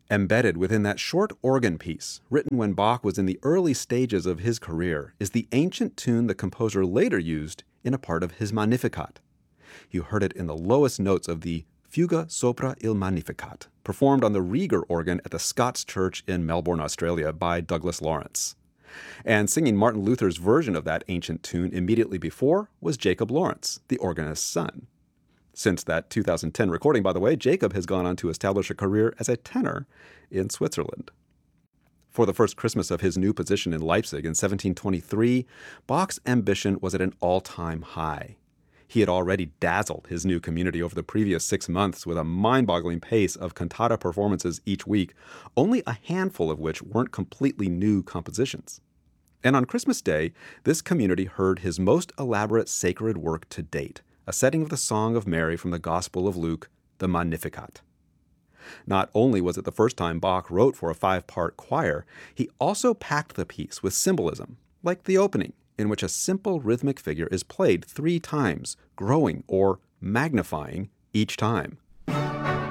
Embedded within that short organ piece, written when Bach was in the early stages of his career, is the ancient tune the composer later used in a part of his Magnificat. You heard it in the lowest notes of the Fuga sopra il Magnificat, performed on the Rieger organ at the Scots Church in Melbourne, Australia by Douglas Lawrence. And singing Martin Luther's version of that ancient tune immediately before was Jacob Lawrence, the organist's son. Since that 2010 recording, by the way, Jacob has gone on to establish a career as a tenor in Switzerland. For the first Christmas of his new position in Leipzig in 1723, Bach's ambition was at an all-time high. He had already dazzled his new community over the previous 6 months with a mind-boggling pace of cantata performances each week, only a handful of which weren't completely new compositions. And on Christmas Day, this community heard his most elaborate sacred work to date, a setting of the Song of Mary from the Gospel of Luke, the Magnificat. Not only was it the first time Bach wrote for a 5-part choir, he also packed the piece with symbolism, like the opening, in which a simple rhythmic figure is played 3 times, growing or magnifying each time.